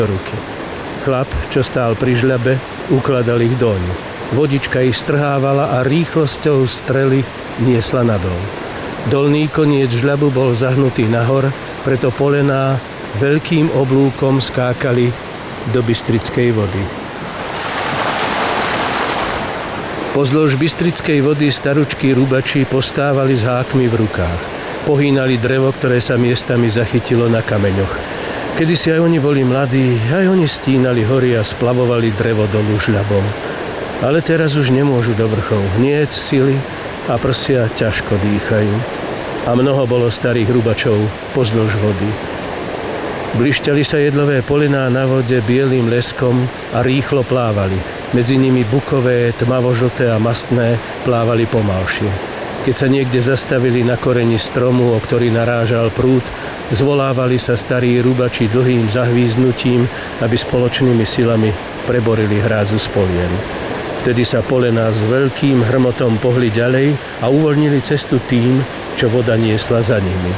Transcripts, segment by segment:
do ruky. Chlap, čo stál pri žľabe, ukladal ich doň. Vodička ich strhávala a rýchlosťou strely niesla nadol. Dolný koniec žľabu bol zahnutý nahor, preto polená veľkým oblúkom skákali do Bystrickej vody. Pozdĺž Bystrickej vody staručkí rubači postávali s hákmi v rukách. Pohínali drevo, ktoré sa miestami zachytilo na kameňoch. Kedysi aj oni boli mladí, aj oni stínali hory a splavovali drevo dolu žľabom. Ale teraz už nemôžu do vrchov. Niet sily a prsia ťažko dýchajú. A mnoho bolo starých rubačov pozdĺž vody. Blišťali sa jedlové polená na vode bielým leskom a rýchlo plávali. Medzi nimi bukové, tmavožlté a mastné plávali pomalšie. Keď sa niekde zastavili na koreni stromu, o ktorý narážal prúd, zvolávali sa starí rubači dlhým zahvíznutím, aby spoločnými silami preborili hrádzu z polien. Vtedy sa polená s veľkým hrmotom pohli ďalej a uvoľnili cestu tým, čo voda niesla za nimi.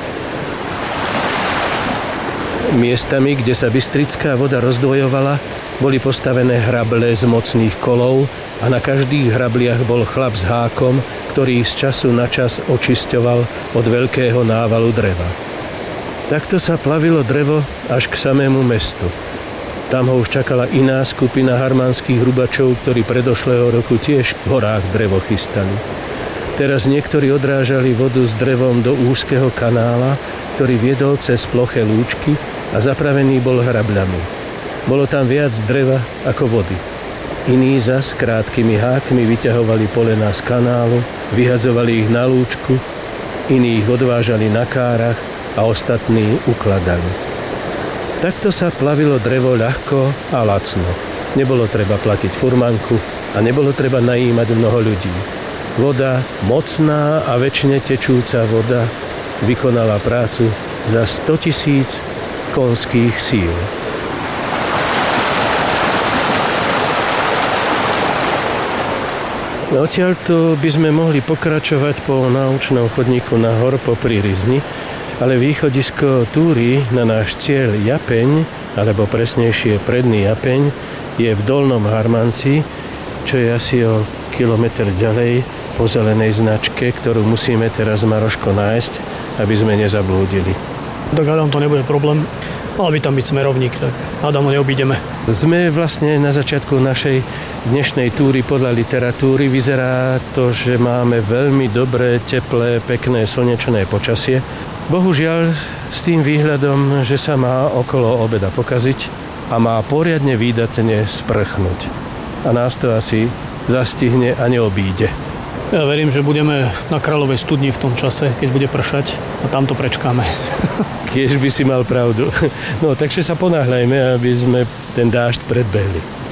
Miestami, kde sa bystrická voda rozdvojovala, boli postavené hrable z mocných kolov a na každých hrabliach bol chlap s hákom, ktorý z času na čas očisťoval od veľkého návalu dreva. Takto sa plavilo drevo až k samému mestu. Tam ho už čakala iná skupina harmanských rubačov, ktorí predošlého roku tiež v horách drevo chystali. Teraz niektorí odrážali vodu s drevom do úzkeho kanála, ktorý viedol cez ploché lúčky a zapravený bol hrabľami. Bolo tam viac dreva ako vody. Iní zas krátkými hákmi vyťahovali polená z kanálu, vyhadzovali ich na lúčku, iní ich odvážali na kárach a ostatní ukladali. Takto sa plavilo drevo ľahko a lacno. Nebolo treba platiť furmanku a nebolo treba najímať mnoho ľudí. Voda, mocná a večne tečúca voda, vykonala prácu za 100 000 konských síl. Odtiaľto by sme mohli pokračovať po náučnom chodníku nahor po Prírizni, ale východisko túry na náš cieľ Japeň, alebo presnejšie Predný Japeň, je v Dolnom Harmanci, čo je asi o kilometr ďalej po zelenej značke, ktorú musíme teraz Maroško nájsť, aby sme nezablúdili. Tak hádam, to nebude problém. Mal by tam byť smerovník, tak hádam, ho neobídeme. Sme vlastne na začiatku našej dnešnej túry podľa literatúry. Vyzerá to, že máme veľmi dobré, teplé, pekné, slnečné počasie. Bohužiaľ s tým výhľadom, že sa má okolo obeda pokaziť a má poriadne výdatne sprchnúť. A nás to asi zastihne a neobíde. Ja verím, že budeme na Kráľovej studni v tom čase, keď bude pršať a tam to prečkáme. Kiež by si mal pravdu. No, takže sa ponáhľajme, aby sme ten dážď predbehli.